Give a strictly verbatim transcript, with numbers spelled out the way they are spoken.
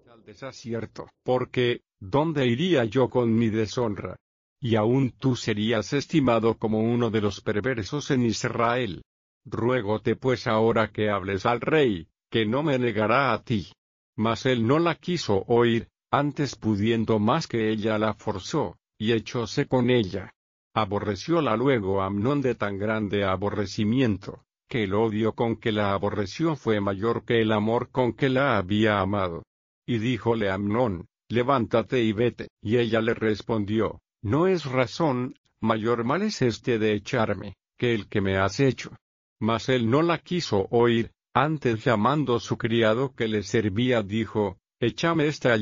al desacierto, porque, ¿dónde iría yo con mi deshonra? Y aún tú serías estimado como uno de los perversos en Israel. Ruégote pues ahora que hables al rey, que no me negará a ti. Mas él no la quiso oír, antes pudiendo más que ella la forzó, y echóse con ella. Aborrecióla luego Amnón de tan grande aborrecimiento, que el odio con que la aborreció fue mayor que el amor con que la había amado. Y díjole Amnón, levántate y vete, y ella le respondió, no es razón, mayor mal es este de echarme, que el que me has hecho. Mas él no la quiso oír, antes llamando su criado que le servía dijo, échame esta